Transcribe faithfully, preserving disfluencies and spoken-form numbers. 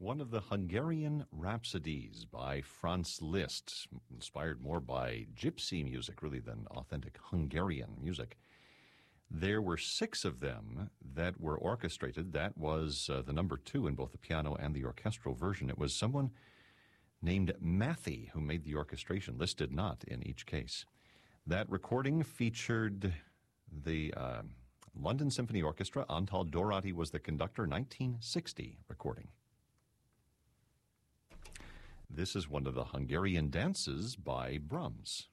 one of the Hungarian Rhapsodies by Franz Liszt, inspired more by gypsy music really than authentic Hungarian music. There were six of them that were orchestrated. That was uh, the number two in both the piano and the orchestral version. It was someone named Matthey who made the orchestration. Liszt did not in each case. That recording featured the uh, London Symphony Orchestra. Antal Dorati was the conductor, nineteen sixty recording. This is one of the Hungarian dances by Brahms.